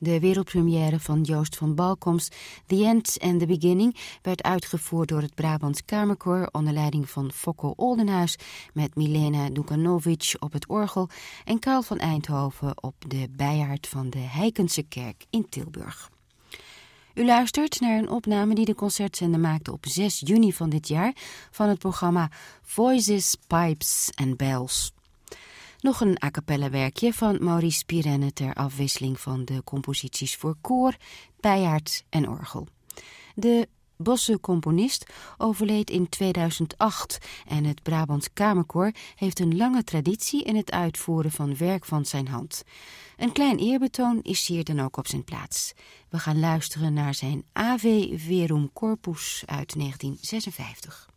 De wereldpremière van Joost van Balkoms The End and the Beginning werd uitgevoerd door het Brabants Kamerkoor onder leiding van Fokko Oldenhuis met Milena Dukanovic op het orgel en Karel van Eindhoven op de bijaard van de Heikense Kerk in Tilburg. U luistert naar een opname die de concertzender maakte op 6 juni van dit jaar van het programma Voices, Pipes and Bells. Nog een a cappella werkje van Maurice Pirenne ter afwisseling van de composities voor koor, bijaard en orgel. De Bosse componist overleed in 2008 en het Brabants Kamerkoor heeft een lange traditie in het uitvoeren van werk van zijn hand. Een klein eerbetoon is hier dan ook op zijn plaats. We gaan luisteren naar zijn Ave Verum Corpus uit 1956.